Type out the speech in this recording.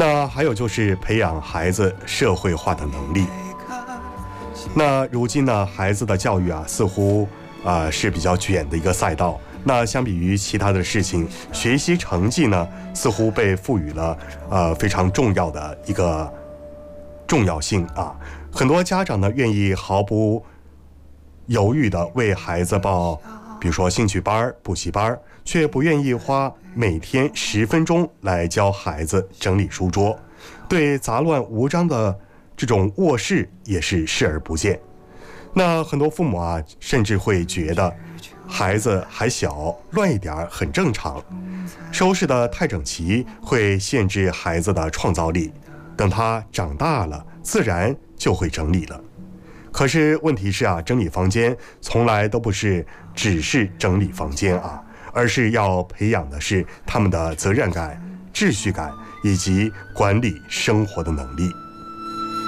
那还有就是培养孩子社会化的能力。那如今呢，孩子的教育似乎是比较卷的一个赛道。那相比于其他的事情，学习成绩呢似乎被赋予了非常重要的一个重要性啊。很多家长呢愿意毫不犹豫地为孩子报，比如说兴趣班、补习班，却不愿意花每天10分钟来教孩子整理书桌，对杂乱无章的这种卧室也是视而不见。那很多父母甚至会觉得孩子还小，乱一点很正常，收拾得太整齐会限制孩子的创造力，等他长大了自然就会整理了。可是问题是整理房间从来都不是只是整理房间而是要培养的是他们的责任感、秩序感以及管理生活的能力。